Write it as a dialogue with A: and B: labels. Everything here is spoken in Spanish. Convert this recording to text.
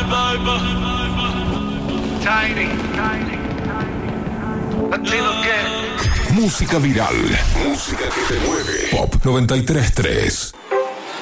A: Tiny. Latino Gang.
B: Música viral. Música que te mueve. Pop 93.3.